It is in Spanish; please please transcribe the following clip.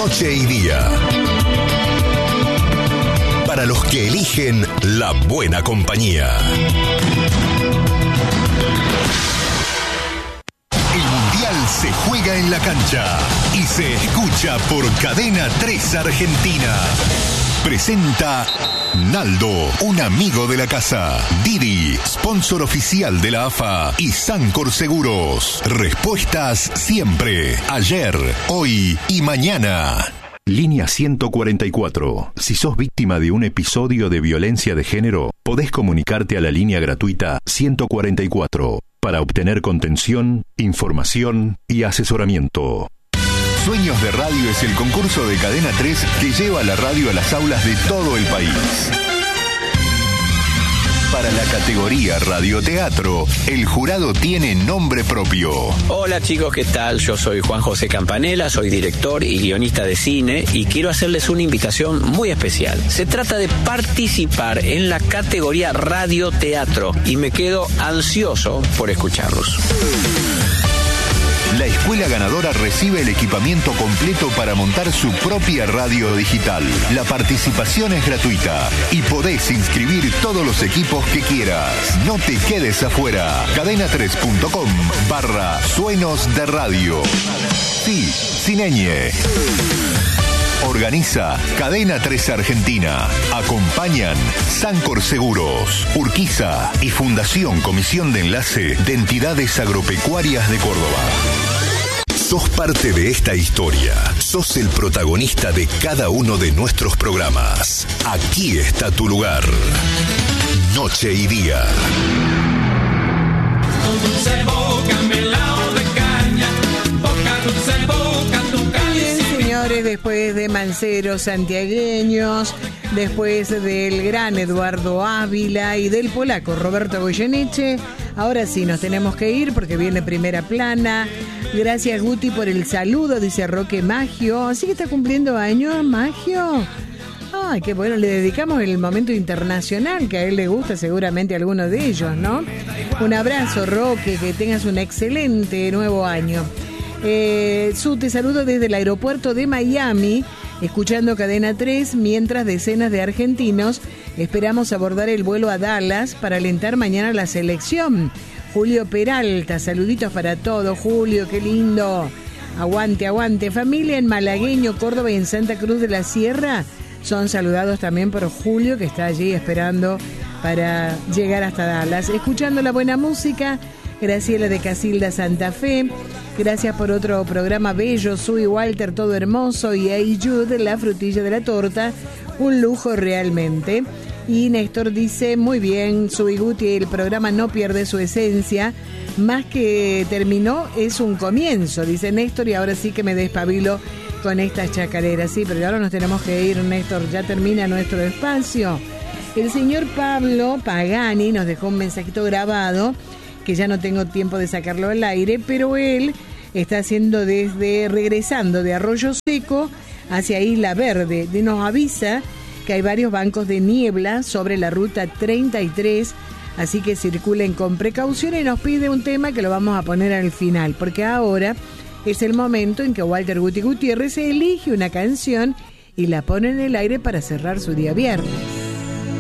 Noche y día. Para los que eligen la buena compañía. El Mundial se juega en la cancha y se escucha por Cadena 3 Argentina. Presenta Naldo, un amigo de la casa. Didi, sponsor oficial de la AFA y Sancor Seguros. Respuestas siempre, ayer, hoy y mañana. Línea 144. Si sos víctima de un episodio de violencia de género, podés comunicarte a la línea gratuita 144 para obtener contención, información y asesoramiento. Sueños de Radio es el concurso de Cadena 3 que lleva la radio a las aulas de todo el país. Para la categoría radioteatro, el jurado tiene nombre propio. Hola chicos, ¿qué tal? Yo soy Juan José Campanella, soy director y guionista de cine y quiero hacerles una invitación muy especial. Se trata de participar en la categoría radioteatro y me quedo ansioso por escucharlos. La escuela ganadora recibe el equipamiento completo para montar su propia radio digital. La participación es gratuita y podés inscribir todos los equipos que quieras. No te quedes afuera. cadena3.com/suenos de radio. Sí, sin ñ. Organiza Cadena 3 Argentina. Acompañan Sancor Seguros, Urquiza y Fundación Comisión de Enlace de Entidades Agropecuarias de Córdoba. Sos parte de esta historia. Sos el protagonista de cada uno de nuestros programas. Aquí está tu lugar. Noche y día. Señores, después de Manceros santiagueños, después del gran Eduardo Ávila y del polaco Roberto Goyeneche, ahora sí nos tenemos que ir porque viene Primera Plana. Gracias Guti por el saludo, dice Roque Maggio. Así que está cumpliendo años, Maggio. Ay, qué bueno, le dedicamos el momento internacional que a él le gusta seguramente a alguno de ellos, ¿no? Un abrazo, Roque, que tengas un excelente nuevo año. Te saludo desde el aeropuerto de Miami, escuchando Cadena 3, mientras decenas de argentinos esperamos abordar el vuelo a Dallas para alentar mañana la selección. Julio Peralta, saluditos para todos, Julio, qué lindo. Aguante, aguante. Familia en Malagueño, Córdoba y en Santa Cruz de la Sierra son saludados también por Julio, que está allí esperando para llegar hasta Dallas. Escuchando la buena música, Graciela de Casilda, Santa Fe. Gracias por otro programa bello. Sue Walter, todo hermoso. Y Hey Jude, la frutilla de la torta. Un lujo realmente. Y Néstor dice, muy bien, Sui Guti, el programa no pierde su esencia. Más que terminó, es un comienzo, dice Néstor. Y ahora sí que me despabilo con estas chacareras. Sí, pero ahora nos tenemos que ir, Néstor. Ya termina nuestro espacio. El señor Pablo Pagani nos dejó un mensajito grabado que ya no tengo tiempo de sacarlo al aire, pero él está haciendo regresando de Arroyo Seco hacia Isla Verde. Nos avisa que hay varios bancos de niebla sobre la ruta 33, así que circulen con precaución y nos pide un tema que lo vamos a poner al final, porque ahora es el momento en que Walter Guti Gutiérrez elige una canción y la pone en el aire para cerrar su día viernes.